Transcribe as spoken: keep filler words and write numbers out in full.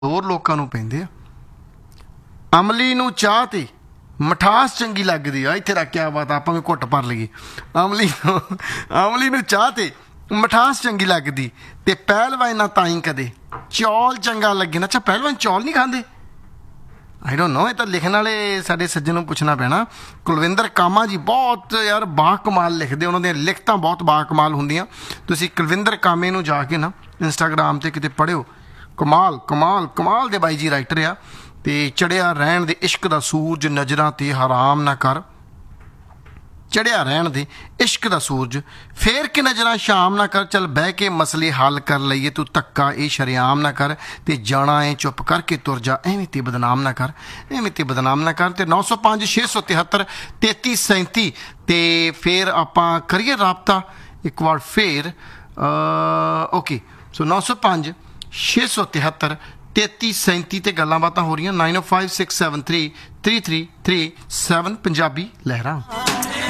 ਹੋਰ ਲੋਕਾਂ ਨੂੰ ਪੈਂਦੇ ਆ। ਅਮਲੀ ਨੂੰ ਚਾਹ ਤੇ ਮਿਠਾਸ ਚੰਗੀ ਲੱਗਦੀ ਆ। ਇੱਥੇ ਰੱਖ ਕਿਆ ਬਾਤ, ਆਪਾਂ ਵੀ ਘੁੱਟ ਭਰ ਲਈਏ। ਅਮਲੀ ਨੂੰ ਅਮਲੀ ਨੂੰ ਚਾਹ ਤੇ ਮਿਠਾਸ ਚੰਗੀ ਲੱਗਦੀ ਤੇ ਪਹਿਲਵਾਨਾਂ ਤਾਈਂ ਕਦੇ ਚੌਲ ਚੰਗਾ ਲੱਗੇ ਨਾ। ਅੱਛਾ, ਪਹਿਲਵਾਨ ਚੌਲ ਨਹੀਂ ਖਾਂਦੇ? ਆਈ ਡੋਂਟ ਨੋ, ਇਹ ਤਾਂ ਲਿਖਣ ਵਾਲੇ ਸਾਡੇ ਸੱਜਣ ਨੂੰ ਪੁੱਛਣਾ ਪੈਣਾ। ਕੁਲਵਿੰਦਰ ਕਾਮਾ ਜੀ ਬਹੁਤ ਯਾਰ ਬਾ ਕਮਾਲ ਲਿਖਦੇ, ਉਹਨਾਂ ਦੀਆਂ ਲਿਖਤਾਂ ਬਹੁਤ ਬਾ ਕਮਾਲ ਹੁੰਦੀਆਂ। ਤੁਸੀਂ ਕੁਲਵਿੰਦਰ ਕਾਮੇ ਨੂੰ ਜਾ ਕੇ ਨਾ ਇੰਸਟਾਗ੍ਰਾਮ 'ਤੇ ਕਿਤੇ ਪੜ੍ਹਿਓ। ਕਮਾਲ ਕਮਾਲ ਕਮਾਲ ਦੇ ਬਾਈ ਜੀ ਰਾਈਟਰ ਆ। ਅਤੇ ਚੜ੍ਹਿਆ ਰਹਿਣ ਦੇ ਇਸ਼ਕ ਦਾ ਸੂਰਜ ਨਜ਼ਰਾਂ 'ਤੇ ਹਰਾਮ ਨਾ ਕਰ, ਚੜ੍ਹਿਆ ਰਹਿਣ ਦੇ ਇਸ਼ਕ ਦਾ ਸੂਰਜ ਫੇਰ ਕੇ ਨਜ਼ਰਾਂ ਸ਼ਾਮ ਨਾ ਕਰ, ਚੱਲ ਬਹਿ ਕੇ ਮਸਲੇ ਹੱਲ ਕਰ ਲਈਏ, ਤੂੰ ਧੱਕਾ ਇਹ ਸ਼ਰੇਆਮ ਨਾ ਕਰ, ਅਤੇ ਜਾਣਾ ਏ ਚੁੱਪ ਕਰਕੇ ਤੁਰ ਜਾ, ਐਵੇਂ ਤੇ ਬਦਨਾਮ ਨਾ ਕਰ, ਐਵੇਂ ਤੇ ਬਦਨਾਮ ਨਾ ਕਰ। ਅਤੇ ਨੌ ਸੌ ਪੰਜ ਛੇ ਸੌ ਤਿਹੱਤਰ ਤੇਤੀ ਸੈਂਤੀ 'ਤੇ ਫਿਰ ਆਪਾਂ ਕਰੀਏ ਰਾਬਤਾ ਇੱਕ ਵਾਰ ਫੇਰ। ਓਕੇ, ਸੋ ਨੌ ਸੌ ਪੰਜ ਛੇ ਸੌ ਤਿਹੱਤਰ ਤੇਤੀ ਸੈਂਤੀ 'ਤੇ ਗੱਲਾਂ ਬਾਤਾਂ ਹੋ ਰਹੀਆਂ। ਨਾਈਨ ਓ five six seven three three three three seven Punjabi ਲਹਿਰਾਂ।